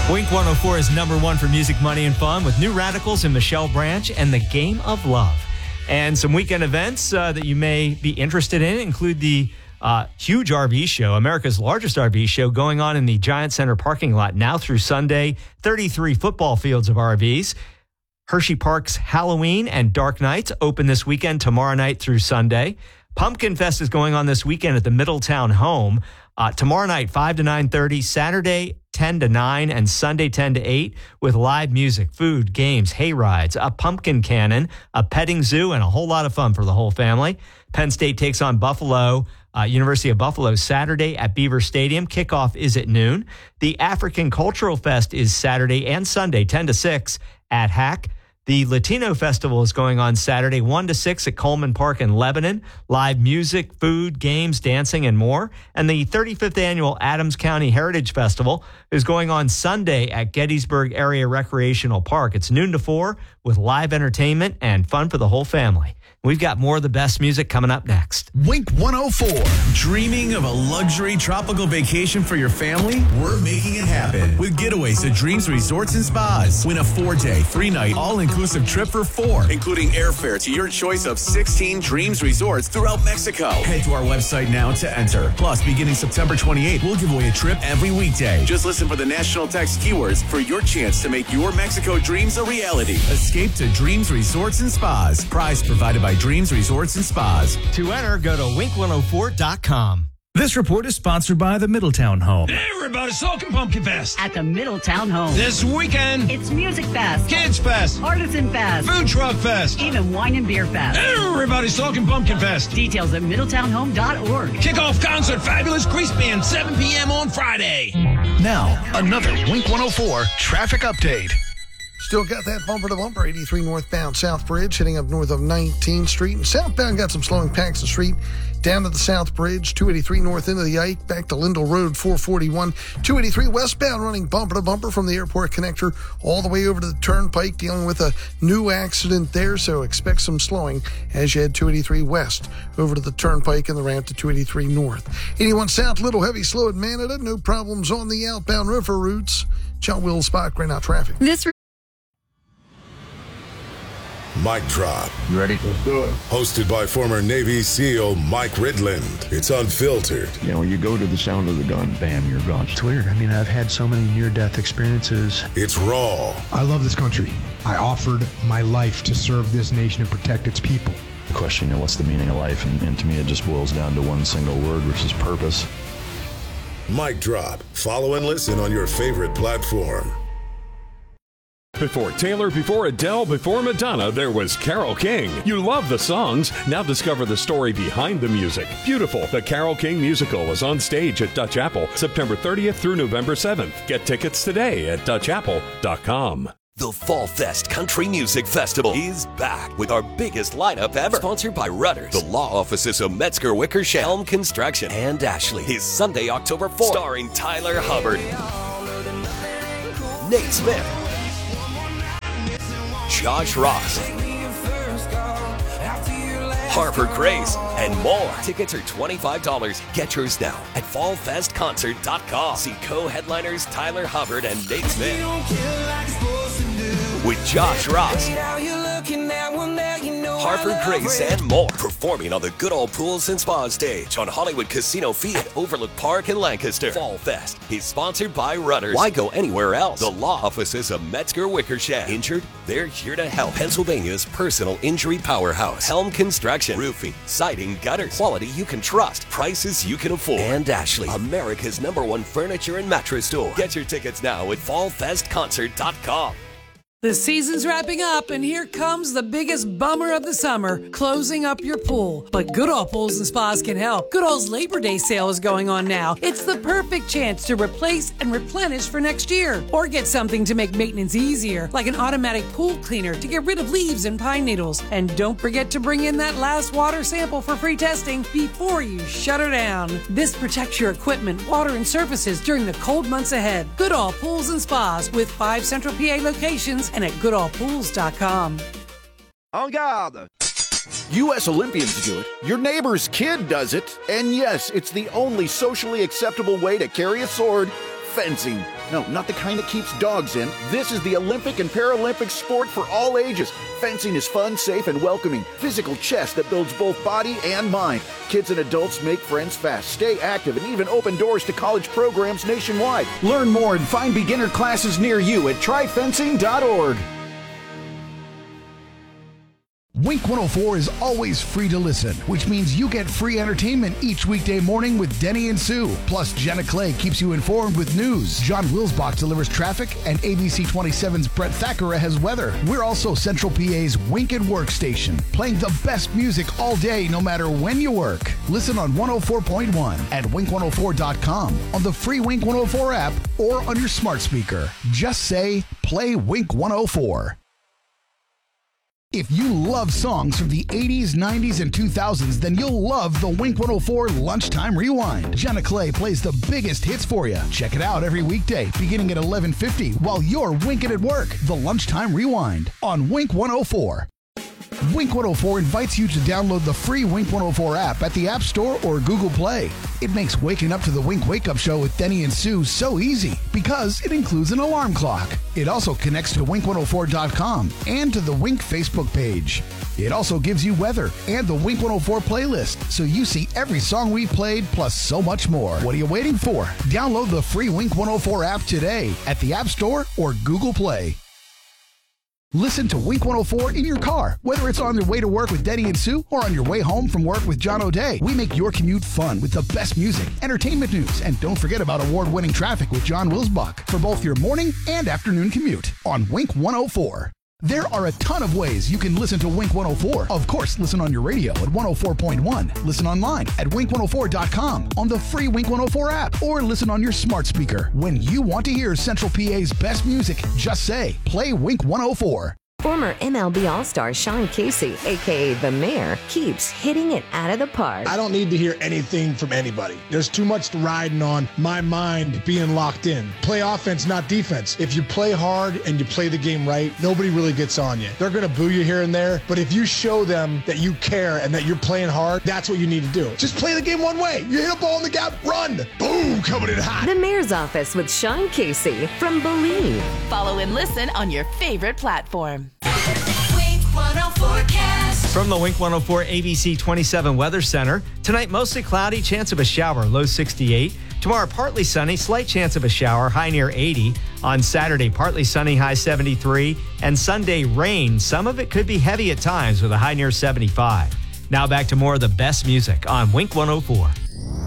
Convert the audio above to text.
Wink 104 is number one for music, money, and fun with New Radicals and Michelle Branch and The Game of Love. And some weekend events that you may be interested in include the huge RV show, America's largest RV show, going on in the Giant Center parking lot now through Sunday. 33 football fields of RVs. Hershey Park's Halloween and Dark Nights open this weekend, tomorrow night through Sunday. Pumpkin Fest is going on this weekend at the Middletown Home. Tomorrow night, 5 to 9:30, Saturday, 10 to 9, and Sunday, 10 to 8, with live music, food, games, hay rides, a pumpkin cannon, a petting zoo, and a whole lot of fun for the whole family. Penn State takes on Buffalo, University of Buffalo, Saturday at Beaver Stadium. Kickoff is at noon. The African Cultural Fest is Saturday and Sunday, 10 to 6, at Hack. The Latino Festival is going on Saturday, 1 to 6 at Coleman Park in Lebanon. Live music, food, games, dancing, and more. And the 35th Annual Adams County Heritage Festival is going on Sunday at Gettysburg Area Recreational Park. It's noon to 4 with live entertainment and fun for the whole family. We've got more of the best music coming up next. Wink 104. Dreaming of a luxury tropical vacation for your family? We're making it happen with Getaways to Dreams Resorts and Spas. Win a 4-day, 3-night, all-inclusive trip for 4, including airfare to your choice of 16 Dreams Resorts throughout Mexico. Head to our website now to enter. Plus, beginning September 28th, we'll give away a trip every weekday. Just listen for the national text keywords for your chance to make your Mexico dreams a reality. Escape to Dreams Resorts and Spas. Prize provided by Dreams Resorts and Spas. To enter, go to wink104.com. This report is sponsored by the Middletown Home. Everybody's talking Pumpkin Fest at the Middletown Home. This weekend, it's Music Fest, Kids Fest, Artisan Fest, Food Truck Fest, even Wine and Beer Fest. Everybody's talking Pumpkin Fest. Details at middletownhome.org. Kickoff concert, Fabulous Grease Band, 7 p.m. on Friday. Now, another Wink 104 traffic update. Still got that bumper-to-bumper, 83 northbound South Bridge, heading up north of 19th Street. And southbound got some slowing Paxton Street down to the South Bridge, 283 north into the Ike, back to Lindell Road, 441. 283 westbound running bumper-to-bumper from the airport connector all the way over to the Turnpike, dealing with a new accident there, so expect some slowing as you head 283 west over to the Turnpike and the ramp to 283 north. 81 south, little heavy slow at Manada, no problems on the outbound river routes. John Will Spot, right now traffic. Mic Drop. You ready? Let's do it. Hosted by former Navy SEAL Mike Ridland. It's unfiltered. You know, you go to the sound of the gun, bam, you're gone. It's weird. I mean, I've had so many near-death experiences. It's raw. I love this country. I offered my life to serve this nation and protect its people. The question, you know, what's the meaning of life? And to me, it just boils down to one single word, which is purpose. Mic Drop. Follow and listen on your favorite platform. Before Taylor, before Adele, before Madonna, there was Carole King. You love the songs. Now discover the story behind the music. Beautiful. The Carole King musical is on stage at Dutch Apple, September 30th through November 7th. Get tickets today at DutchApple.com. The Fall Fest Country Music Festival is back with our biggest lineup ever. Sponsored by Rudders, the law offices of Metzger Wickersham, Helm Construction, and Ashley. Is Sunday, October 4th. Starring Tyler Hubbard, Nate Smith, Josh Ross, Harper Grace, and more. Tickets are $25. Get yours now at fallfestconcert.com. See co-headliners Tyler Hubbard and Nate Smith with Josh Ross, Harper Grace, and more. Performing on the Good Old Pools and Spa stage on Hollywood Casino Fee at Overlook Park in Lancaster. Fall Fest is sponsored by Rudders. Why go anywhere else? The law offices of Metzger Wickersham. Injured? They're here to help. Pennsylvania's personal injury powerhouse. Helm Construction. Roofing, siding, gutters. Quality you can trust. Prices you can afford. And Ashley, America's #1 furniture and mattress store. Get your tickets now at fallfestconcert.com. The season's wrapping up, and here comes the biggest bummer of the summer, closing up your pool. But Goodall Pools and Spas can help. Goodall's Labor Day sale is going on now. It's the perfect chance to replace and replenish for next year. Or get something to make maintenance easier, like an automatic pool cleaner to get rid of leaves and pine needles. And don't forget to bring in that last water sample for free testing before you shut her down. This protects your equipment, water, and surfaces during the cold months ahead. Goodall Pools and Spas with 5 Central PA locations and at goodallpools.com. En garde! U.S. Olympians do it, your neighbor's kid does it, and yes, it's the only socially acceptable way to carry a sword Fencing. No, not the kind that keeps dogs in. This is the Olympic and Paralympic sport for all ages. Fencing is fun, safe, and welcoming. Physical chess that builds both body and mind. Kids and adults make friends fast, stay active, and even open doors to college programs nationwide. Learn more and find beginner classes near you at tryfencing.org. Wink 104 is always free to listen, which means you get free entertainment each weekday morning with Denny and Sue. Plus, Jenna Clay keeps you informed with news. John Wilsbach delivers traffic, and ABC 27's Brett Thackeray has weather. We're also Central PA's Wink and Work station, playing the best music all day, no matter when you work. Listen on 104.1 at wink104.com, on the free Wink 104 app, or on your smart speaker. Just say, play Wink 104. If you love songs from the 80s, 90s, and 2000s, then you'll love the Wink 104 Lunchtime Rewind. Jenna Clay plays the biggest hits for you. Check it out every weekday, beginning at 11:50, while you're winking at work. The Lunchtime Rewind on Wink 104. Wink 104 invites you to download the free Wink 104 app at the App Store or Google Play. It makes waking up to the Wink Wake Up Show with Denny and Sue so easy because it includes an alarm clock. It also connects to wink104.com and to the Wink Facebook page. It also gives you weather and the Wink 104 playlist, so you see every song we've played plus so much more. What are you waiting for? Download the free Wink 104 app today at the App Store or Google Play. Listen to Wink 104 in your car, whether it's on your way to work with Denny and Sue or on your way home from work with John O'Day. We make your commute fun with the best music, entertainment news, and don't forget about award-winning traffic with John Wilsbach for both your morning and afternoon commute on Wink 104. There are a ton of ways you can listen to Wink 104. Of course, listen on your radio at 104.1. Listen online at wink104.com, on the free Wink 104 app, or listen on your smart speaker. When you want to hear Central PA's best music, just say, play Wink 104. Former MLB All-Star Sean Casey, a.k.a. The Mayor, keeps hitting it out of the park. I don't need to hear anything from anybody. There's too much riding on my mind being locked in. Play offense, not defense. If you play hard and you play the game right, nobody really gets on you. They're going to boo you here and there, but if you show them that you care and that you're playing hard, that's what you need to do. Just play the game one way. You hit a ball in the gap, run. Boom, coming in hot. The Mayor's Office with Sean Casey from Believe. Follow and listen on your favorite platform. Wink 104 From the Wink 104 ABC 27 Weather Center, tonight mostly cloudy, chance of a shower, low 68. Tomorrow partly sunny, slight chance of a shower, high near 80. On Saturday, partly sunny, high 73. And Sunday, rain. Some of it could be heavy at times with a high near 75. Now back to more of the best music on Wink 104.